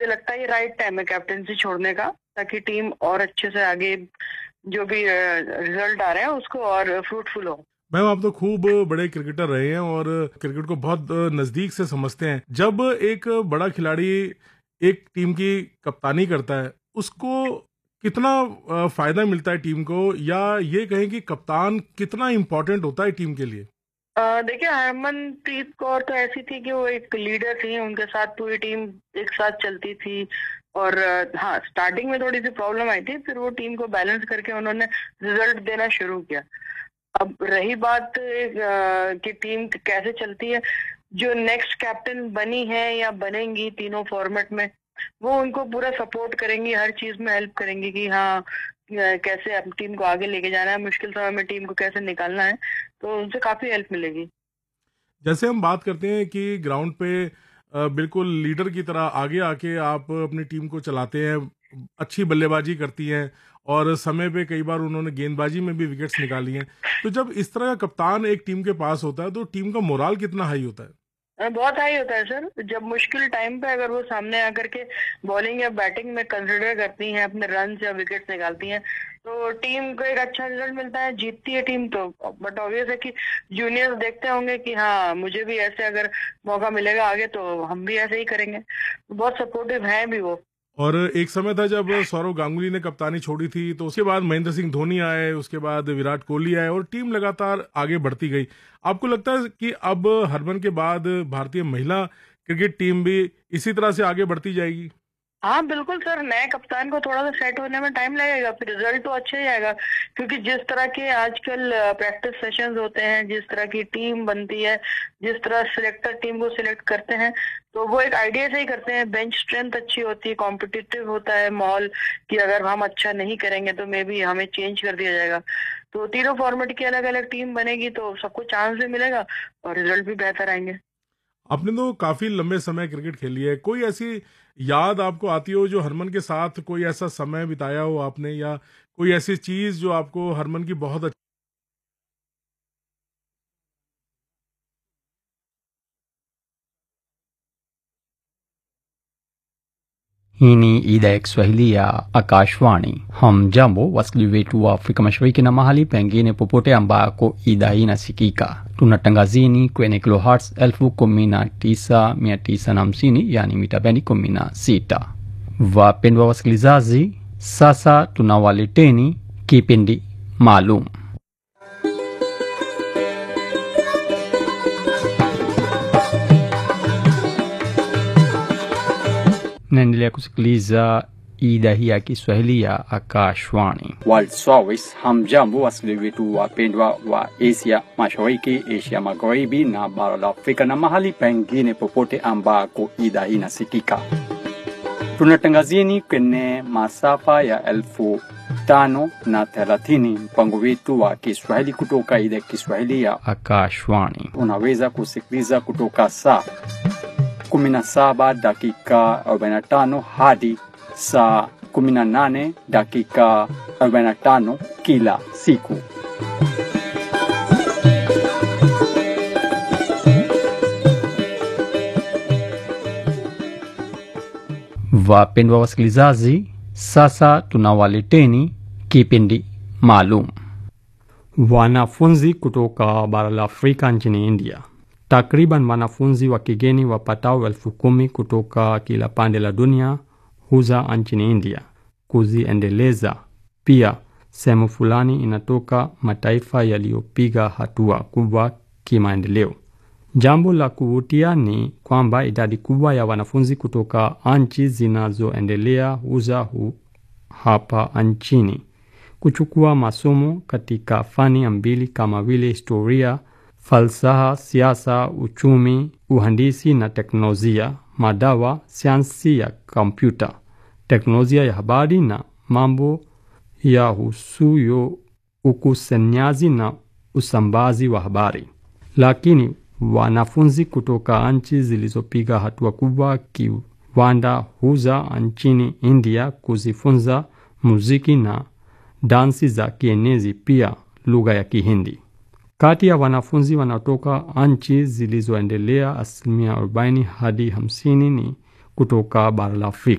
लगता है ये राइट टाइम है कैप्टेंसी छोड़ने का, ताकि टीम और अच्छे से आगे जो भी रिजल्ट आ रहे हैं उसको और फ्रूटफुल हो। मैम, आप तो खूब बड़े क्रिकेटर रहे हैं और क्रिकेट को बहुत नजदीक से समझते हैं। जब एक बड़ा खिलाड़ी एक टीम की कप्तानी करता है, उसको कितना फायदा मिलता है टीम को, या ये कहें कि कप्तान कितना इम्पोर्टेंट होता है टीम के लिए? देखिए, हरमनप्रीत कौर तो ऐसी थी कि वो एक लीडर थी, उनके साथ पूरी टीम एक साथ चलती थी। और हाँ, स्टार्टिंग में थोड़ी सी प्रॉब्लम आई थी, फिर वो टीम को बैलेंस करके उन्होंने रिजल्ट देना शुरू किया। अब रही बात कि टीम कैसे चलती है, जो नेक्स्ट कैप्टन बनी है या बनेंगी तीनों फॉर्मेट में, वो उनको पूरा सपोर्ट करेंगी, हर चीज में हेल्प करेंगी कि हाँ कैसे अपनी टीम को आगे लेके जाना है, मुश्किल समय में टीम को कैसे निकालना है, तो उनसे काफी हेल्प मिलेगी। जैसे हम बात करते हैं कि ग्राउंड पे बिल्कुल लीडर की तरह आगे आके आप अपनी टीम को चलाते हैं, अच्छी बल्लेबाजी करती हैं और समय पे कई बार उन्होंने गेंदबाजी में भी विकेट्स निकाली हैं। तो जब इस तरह का कप्तान एक टीम के पास होता है तो टीम का मोराल कितना हाई होता है? बहुत हाई होता है सर। जब मुश्किल टाइम पे अगर वो सामने आकर के बॉलिंग या बैटिंग में कंसिडर करती हैं, अपने रन या विकेट्स निकालती हैं, तो टीम को एक अच्छा रिजल्ट मिलता है, जीतती है टीम। तो बट ऑब्वियस है कि जूनियर्स देखते होंगे कि हाँ मुझे भी ऐसे अगर मौका मिलेगा आगे तो हम भी ऐसे ही करेंगे। बहुत सपोर्टिव हैं भी वो। और एक समय था जब सौरव गांगुली ने कप्तानी छोड़ी थी, तो उसके बाद महेंद्र सिंह धोनी आए, उसके बाद विराट कोहली आए और टीम लगातार आगे बढ़ती गई। आपको लगता है कि अब हरमन के बाद भारतीय महिला क्रिकेट टीम भी इसी तरह से आगे बढ़ती जाएगी? हाँ बिल्कुल सर, नए कप्तान को थोड़ा सा सेट होने में टाइम लगेगा, फिर रिजल्ट तो अच्छा ही आएगा। क्योंकि जिस तरह के आजकल प्रैक्टिस सेशंस होते हैं, जिस तरह की टीम बनती है, जिस तरह सिलेक्टर टीम को सिलेक्ट करते हैं, तो वो एक आइडिया से ही करते हैं। बेंच स्ट्रेंथ अच्छी होती है, कॉम्पिटिटिव होता है माहौल, कि अगर हम अच्छा नहीं करेंगे तो मे बी हमें चेंज कर दिया जाएगा। तो तीनों फॉर्मेट की अलग अलग टीम बनेगी तो सबको चांस भी मिलेगा और रिजल्ट भी बेहतर आएंगे। आपने तो काफी लंबे समय क्रिकेट खेली है, कोई ऐसी याद आपको आती हो जो हरमन के साथ कोई ऐसा समय बिताया हो आपने, या कोई ऐसी चीज जो आपको हरमन की बहुत? Hii ni idhaa ya Kiswahili ya Akashwani. Hamjambo wasikilizaji wetu wa Afrika Mashariki na mahali pengine popote ambako idhaa hii inasikika. Tunatangazini kwenye kilohertz 19950 yani mita bendi 16. Wapendwa wasikilizaji, sasa tunawaleteni kipindi maalum. Naendelea kusikiliza idhaa hii ya Kiswahili ya Akashwani. World Service. Hamjambo wasikilizaji wetu wapendwa wa Asia Mashariki, Asia Magharibi na bara la Afrika na mahali pengine popote ambako idhaa hii inasikika. Tunatangazieni kwenye masafa ya 5,030 mpango wetu wa Kiswahili kutoka idhaa ya Kiswahili ya Akashwani. Unaweza kusikiliza kutoka saa 17 dakika 45 hadi saa 18 dakika 45 kila siku. Wapendwa wasikilizaji, sasa tunawaleteni kipindi maalum. Wanafunzi kutoka bara la Afrika nchini India. Takriban wanafunzi wa kigeni wapatao 10,000 kutoka kila pande la dunia huza nchini India kuziendeleza. Pia sehemu fulani inatoka mataifa yaliyopiga hatua kubwa kimaendeleo. Jambo la kuvutia ni kwamba idadi kubwa ya wanafunzi kutoka nchi zinazoendelea huza hapa nchini kuchukua masomo katika fani mbili kama vile historia, falsafa, siasa, uchumi, uhandisi na teknolojia, madawa, sayansi ya kompyuta, teknolojia ya habari na mambo ya husuyo ukusanyaji na usambazi wa habari. Lakini wanafunzi kutoka nchi zilizopiga hatua kubwa kiwanda huza nchini India kuzifunza muziki na dansi za kienezi, pia lugha ya Kihindi. Kati ya wanafunzi wanatoka nchi zilizoendelea 40% hadi 50% ni kutoka bara la Afrika.